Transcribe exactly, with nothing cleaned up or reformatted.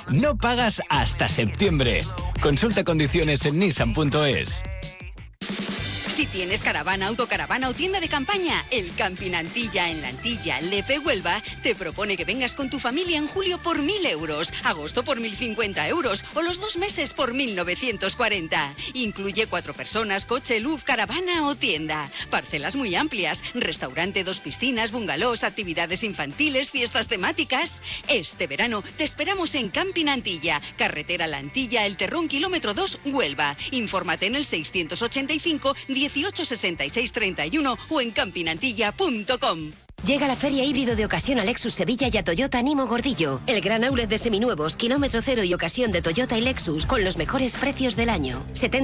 no pagas hasta septiembre. Consulta condiciones en nissan punto es. Si tienes caravana, autocaravana o tienda de campaña, el Camping Antilla en La Antilla, Lepe, Huelva, te propone que vengas con tu familia en julio por mil euros, agosto por mil cincuenta euros o los dos meses por mil novecientos cuarenta. Incluye cuatro personas, coche, luz, caravana o tienda. Parcelas muy amplias, restaurante, dos piscinas, bungalows, actividades infantiles, fiestas temáticas. Este verano te esperamos en Camping Antilla, carretera La Antilla, El Terrón, kilómetro dos, Huelva. Infórmate en el seiscientos ochenta y cinco, dieciocho sesenta y seis treinta y uno o en campingantilla punto com. Llega la feria híbrido de ocasión a Lexus Sevilla y a Toyota Nimo Gordillo. El gran outlet de seminuevos, kilómetro cero y ocasión de Toyota y Lexus con los mejores precios del año. setenta